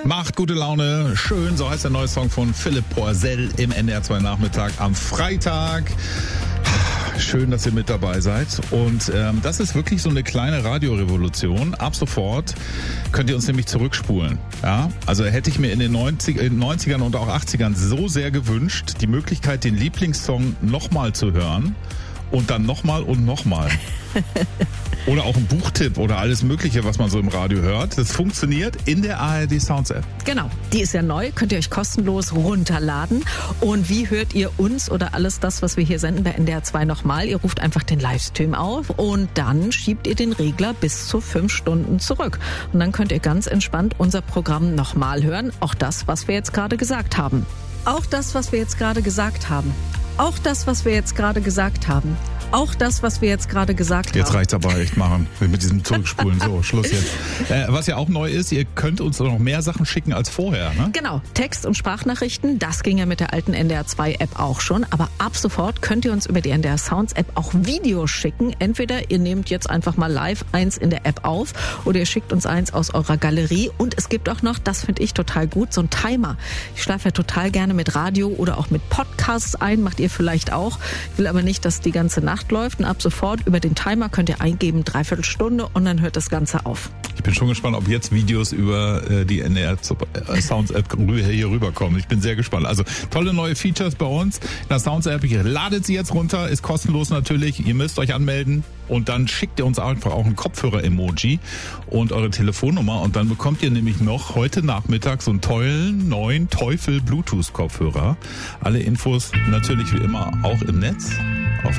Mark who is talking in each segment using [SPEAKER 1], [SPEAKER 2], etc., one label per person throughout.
[SPEAKER 1] Macht gute Laune, schön, so heißt der neue Song von Philipp Poisel im NDR 2 Nachmittag am Freitag. Schön, dass ihr mit dabei seid. Und das ist wirklich so eine kleine Radiorevolution. Ab sofort könnt ihr uns nämlich zurückspulen. Ja? Also hätte ich mir in den 90ern und auch 80ern so sehr gewünscht, die Möglichkeit, den Lieblingssong nochmal zu hören und dann nochmal und nochmal. Oder auch ein Buchtipp oder alles Mögliche, was man so im Radio hört. Das funktioniert in der ARD Sounds App.
[SPEAKER 2] Genau, die ist ja neu, könnt ihr euch kostenlos runterladen. Und wie hört ihr uns oder alles das, was wir hier senden bei NDR 2 nochmal? Ihr ruft einfach den Livestream auf und dann schiebt ihr den Regler bis zu 5 Stunden zurück. Und dann könnt ihr ganz entspannt unser Programm nochmal hören. Auch das, was wir jetzt gerade gesagt haben. Auch das, was wir jetzt gerade gesagt haben. Auch das, was wir jetzt gerade gesagt haben. Auch das, was wir jetzt gerade gesagt haben.
[SPEAKER 1] Jetzt reicht's aber echt machen mit diesem Zurückspulen. So, Schluss jetzt. Was ja auch neu ist, ihr könnt uns noch mehr Sachen schicken als vorher, ne?
[SPEAKER 2] Genau, Text- und Sprachnachrichten, das ging ja mit der alten NDR 2 App auch schon. Aber ab sofort könnt ihr uns über die NDR Sounds App auch Videos schicken. Entweder ihr nehmt jetzt einfach mal live eins in der App auf oder ihr schickt uns eins aus eurer Galerie. Und es gibt auch noch, das finde ich total gut, so ein Timer. Ich schlafe ja total gerne mit Radio oder auch mit Podcasts ein, macht ihr vielleicht auch. Ich will aber nicht, dass die ganze Nacht läuft und ab sofort über den Timer könnt ihr eingeben, 3/4 Stunde und dann hört das Ganze auf.
[SPEAKER 1] Ich bin schon gespannt, ob jetzt Videos über die NDR Sounds App hier rüberkommen. Ich bin sehr gespannt. Also tolle neue Features bei uns in der Sounds App. Ihr ladet sie jetzt runter, ist kostenlos natürlich. Ihr müsst euch anmelden und dann schickt ihr uns einfach auch ein Kopfhörer-Emoji und eure Telefonnummer und dann bekommt ihr nämlich noch heute Nachmittag so einen tollen neuen Teufel Bluetooth-Kopfhörer. Alle Infos natürlich wie immer auch im Netz auf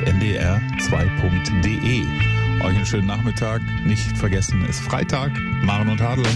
[SPEAKER 1] ndr2.de. Euch einen schönen Nachmittag. Nicht vergessen, ist Freitag. Maren und Hadel.